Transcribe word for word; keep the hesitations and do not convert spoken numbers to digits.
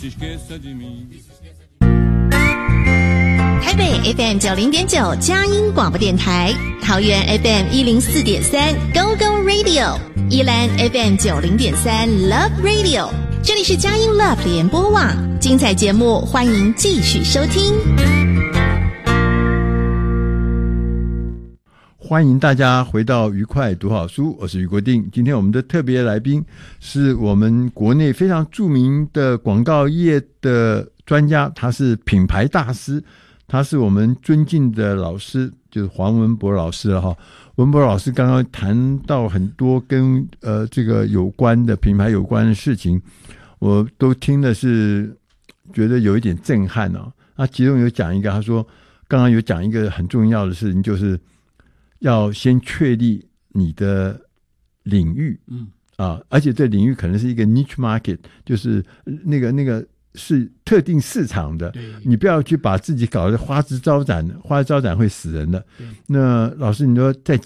台北 F M 九零点九佳音广播电台，桃园 F M 一零四点三 Go Go Radio， 宜兰 F M 九零点三 Love Radio， 这里是佳音 Love 联播网，精彩节目欢迎继续收听。 欢迎大家回到愉快读好书，我是余国定。今天我们的特别来宾是我们国内非常著名的广告业的专家，他是品牌大师，他是我们尊敬的老师，就是黄文博老师了哈。文博老师刚刚谈到很多跟呃这个有关的品牌有关的事情，我都听的是觉得有一点震撼啊。那其中有讲一个，他说刚刚有讲一个很重要的事情，就是要先确立你的领域，嗯啊，而且这领域可能是一个 niche market， 就是那个那个是特定市场的，你不要去把自己搞得花枝招展，花枝招展会死人的。那老师，你说在